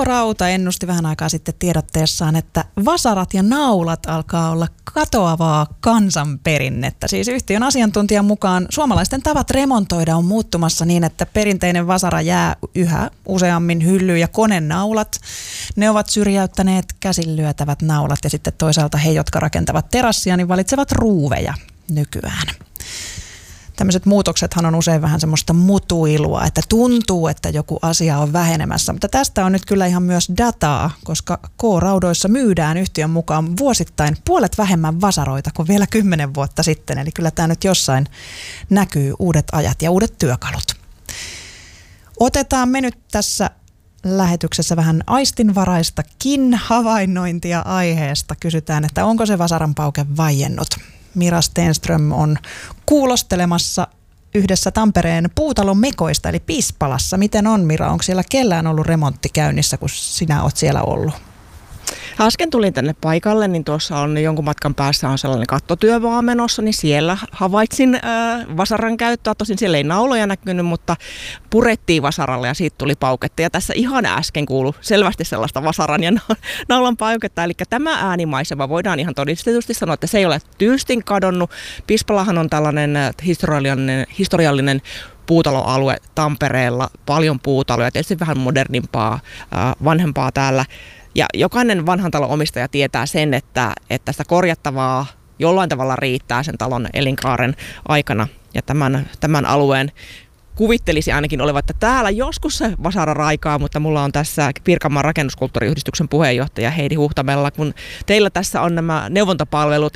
K-Rauta ennusti vähän aikaa sitten tiedotteessaan, että vasarat ja naulat alkaa olla katoavaa kansanperinnettä. Siis yhtiön asiantuntijan mukaan suomalaisten tavat remontoida on muuttumassa niin, että perinteinen vasara jää yhä useammin hyllyyn ja konenaulat. Ne ovat syrjäyttäneet käsin lyötävät naulat ja sitten toisaalta he, jotka rakentavat terassia, niin valitsevat ruuveja nykyään. Tämmöiset muutoksethan on usein vähän semmoista mutuilua, että tuntuu, että joku asia on vähenemässä. Mutta tästä on nyt kyllä ihan myös dataa, koska K-Raudoissa myydään yhtiön mukaan vuosittain puolet vähemmän vasaroita kuin vielä 10 vuotta sitten. Eli kyllä tämä nyt jossain näkyy, uudet ajat ja uudet työkalut. Otetaan me nyt tässä lähetyksessä vähän aistinvaraistakin havainnointia aiheesta. Kysytään, että onko se vasaranpauke vaiennut? Mira Stenström on kuulostelemassa yhdessä Tampereen puutalon mekoista, eli Pispalassa. Miten on, Mira? Onko siellä kellään ollut remontti käynnissä, kun sinä olet siellä ollut? Äsken tulin tänne paikalle, niin tuossa on jonkun matkan päässä on sellainen kattotyömaa menossa, niin siellä havaitsin vasaran käyttöä. Tosin siellä ei nauloja näkynyt, mutta purettiin vasaralle ja siitä tuli pauketta. Ja tässä ihan äsken kuului selvästi sellaista vasaran ja naulan pauketta. Eli tämä äänimaisema voidaan ihan todistetusti sanoa, että se ei ole tyystin kadonnut. Pispalahan on tällainen historiallinen puutaloalue Tampereella, paljon puutaloja, tietysti vähän modernimpaa, vanhempaa täällä. Ja jokainen vanhan talon omistaja tietää sen, että sitä korjattavaa jollain tavalla riittää sen talon elinkaaren aikana. Ja tämän alueen kuvittelisi ainakin olevan, että täällä joskus se vasara raikaa, mutta mulla on tässä Pirkanmaan rakennuskulttuuriyhdistyksen puheenjohtaja Heidi Huhtamella, kun teillä tässä on nämä neuvontapalvelut